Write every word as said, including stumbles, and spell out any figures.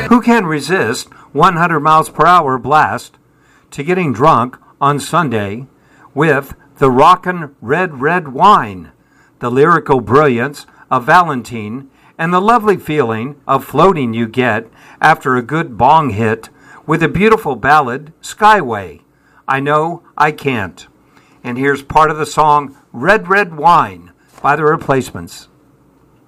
Who can resist one hundred miles per hour blast to getting drunk on Sunday with the rockin' red, red wine, the lyrical brilliance of Valentine, and the lovely feeling of floating you get after a good bong hit with a beautiful ballad, Skyway? I know I can't. And here's part of the song Red, Red Wine by The Replacements.